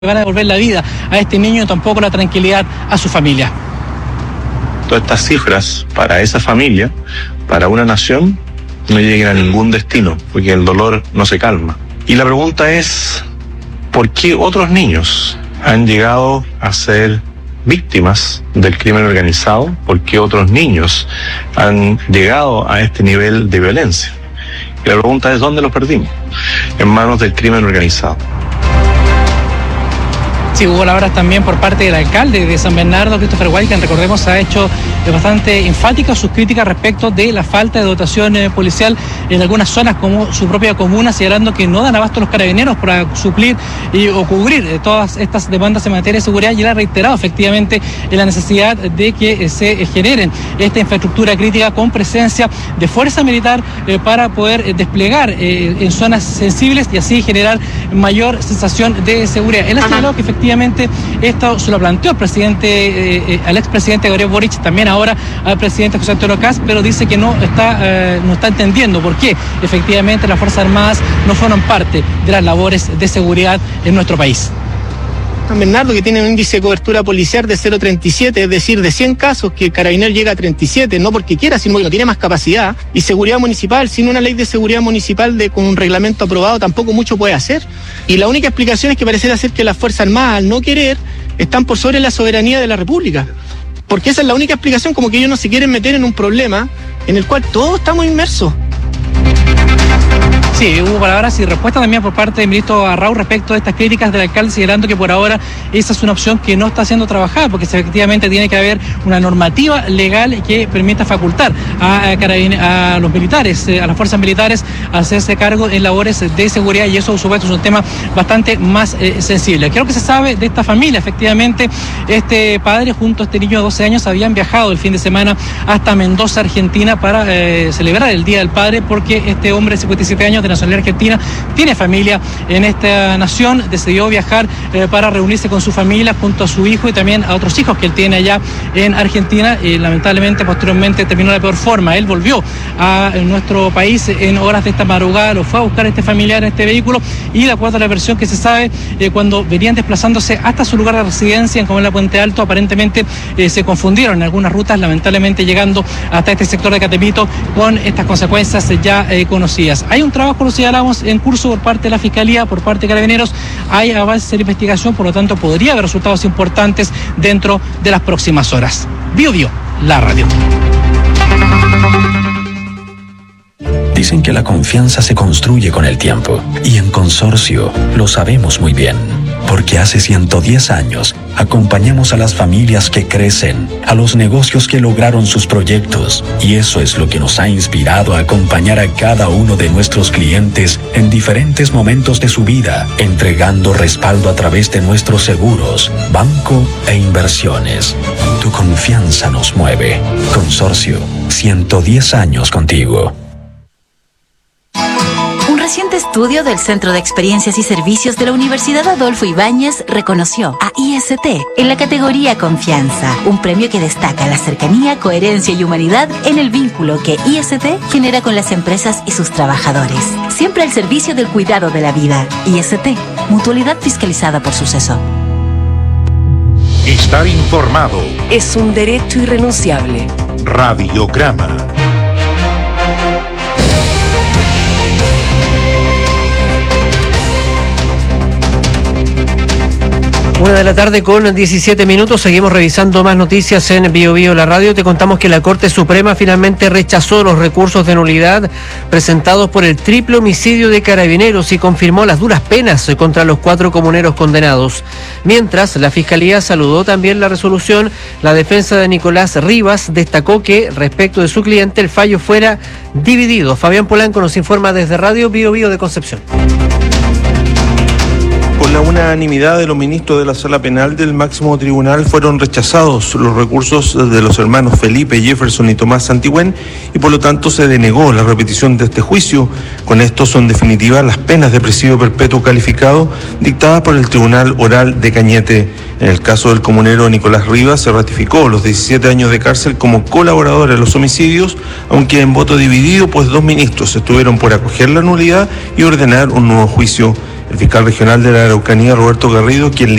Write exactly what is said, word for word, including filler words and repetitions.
van a devolver la vida a este niño y tampoco la tranquilidad a su familia. Todas estas cifras para esa familia, para una nación, no lleguen a ningún destino, porque el dolor no se calma. Y la pregunta es, ¿por qué otros niños han llegado a ser víctimas del crimen organizado? ¿Por qué otros niños han llegado a este nivel de violencia? Y la pregunta es, ¿dónde los perdimos? En manos del crimen organizado. Sí, hubo palabras también por parte del alcalde de San Bernardo, Christopher White, quien recordemos ha hecho bastante enfáticas sus críticas respecto de la falta de dotación eh, policial en algunas zonas como su propia comuna, señalando que no dan abasto los carabineros para suplir y o cubrir eh, todas estas demandas en materia de seguridad, y él ha reiterado efectivamente en la necesidad de que eh, se generen esta infraestructura crítica con presencia de fuerza militar eh, para poder eh, desplegar eh, en zonas sensibles y así generar mayor sensación de seguridad. Él ha señalado que efectivamente esto se lo planteó el presidente, eh, eh, al expresidente Gabriel Boric, también ahora al presidente José Antonio Kast, pero dice que no está, eh, no está entendiendo por qué efectivamente las Fuerzas Armadas no fueron parte de las labores de seguridad en nuestro país. San Bernardo, que tiene un índice de cobertura policial de cero coma treinta y siete, es decir, de cien casos, que el carabinero llega a treinta y siete, no porque quiera, sino porque no tiene más capacidad. Y seguridad municipal, sin una ley de seguridad municipal de, con un reglamento aprobado, tampoco mucho puede hacer. Y la única explicación es que pareciera ser que las Fuerzas Armadas, al no querer, están por sobre la soberanía de la República. Porque esa es la única explicación, como que ellos no se quieren meter en un problema en el cual todos estamos inmersos. Sí, hubo palabras y respuestas también por parte del ministro Arrau respecto a estas críticas del alcalde, señalando que por ahora esa es una opción que no está siendo trabajada, porque efectivamente tiene que haber una normativa legal que permita facultar a, a, a los militares, a las fuerzas militares, a hacerse cargo en labores de seguridad, y eso, por supuesto, es un tema bastante más eh, sensible. Creo que se sabe de esta familia, efectivamente, este padre junto a este niño de doce años habían viajado el fin de semana hasta Mendoza, Argentina, para eh, celebrar el Día del Padre, porque este hombre de cincuenta y siete años de nacionalidad argentina tiene familia en esta nación, decidió viajar eh, para reunirse con su familia junto a su hijo y también a otros hijos que él tiene allá en Argentina, y lamentablemente posteriormente terminó de la peor forma. Él volvió a nuestro país en horas de esta madrugada, lo fue a buscar a este familiar en este vehículo, y de acuerdo a la versión que se sabe, eh, cuando venían desplazándose hasta su lugar de residencia en Comuna Puente Alto, aparentemente eh, se confundieron en algunas rutas, lamentablemente llegando hasta este sector de Catemito con estas consecuencias ya eh, conocidas. Hay un trabajo, lo señalamos, en curso por parte de la Fiscalía, por parte de Carabineros, hay avances en la investigación, por lo tanto podría haber resultados importantes dentro de las próximas horas. Bio Bio, la radio. Dicen que la confianza se construye con el tiempo, y en Consorcio lo sabemos muy bien, porque hace ciento diez años acompañamos a las familias que crecen, a los negocios que lograron sus proyectos, y eso es lo que nos ha inspirado a acompañar a cada uno de nuestros clientes en diferentes momentos de su vida, entregando respaldo a través de nuestros seguros, banco e inversiones. Tu confianza nos mueve. Consorcio, ciento diez años contigo. Un reciente estudio del Centro de Experiencias y Servicios de la Universidad Adolfo Ibáñez reconoció a I S T en la categoría Confianza, un premio que destaca la cercanía, coherencia y humanidad en el vínculo que I S T genera con las empresas y sus trabajadores. Siempre al servicio del cuidado de la vida. I S T, mutualidad fiscalizada por Suceso. Estar informado es un derecho irrenunciable. Radiograma. Una de la tarde con diecisiete minutos, seguimos revisando más noticias en Bio Bio la radio. Te contamos que la Corte Suprema finalmente rechazó los recursos de nulidad presentados por el triple homicidio de Carabineros y confirmó las duras penas contra los cuatro comuneros condenados. Mientras, la Fiscalía saludó también la resolución. La defensa de Nicolás Rivas destacó que, respecto de su cliente, el fallo fuera dividido. Fabián Polanco nos informa desde Radio Bio Bio de Concepción. Por la unanimidad de los ministros de la Sala Penal del Máximo Tribunal fueron rechazados los recursos de los hermanos Felipe, Jefferson y Tomás Santigüén, y por lo tanto se denegó la repetición de este juicio. Con esto son definitivas las penas de presidio perpetuo calificado dictadas por el Tribunal Oral de Cañete. En el caso del comunero Nicolás Rivas se ratificó los diecisiete años de cárcel como colaborador en los homicidios, aunque en voto dividido, pues dos ministros estuvieron por acoger la nulidad y ordenar un nuevo juicio. El fiscal regional de la Araucanía, Roberto Garrido, quien